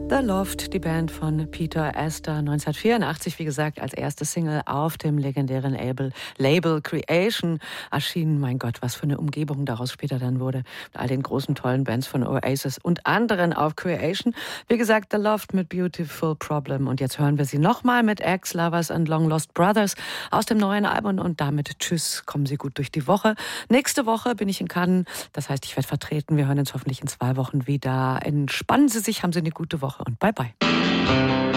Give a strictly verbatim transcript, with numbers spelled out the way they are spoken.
The Loft, die Band von Peter Astor, neunzehnhundertvierundachtzig, wie gesagt, als erste Single auf dem legendären Label, Label Creation erschienen. Mein Gott, was für eine Umgebung daraus später dann wurde. Mit all den großen, tollen Bands von Oasis und anderen auf Creation. Wie gesagt, The Loft mit Beautiful Problem. Und jetzt hören wir sie nochmal mit Ex-Lovers and Long Lost Brothers aus dem neuen Album. Und damit tschüss, kommen Sie gut durch die Woche. Nächste Woche bin ich in Cannes. Das heißt, ich werde vertreten. Wir hören uns hoffentlich in zwei Wochen wieder. Entspannen Sie sich, haben Sie eine gute Woche und bye bye.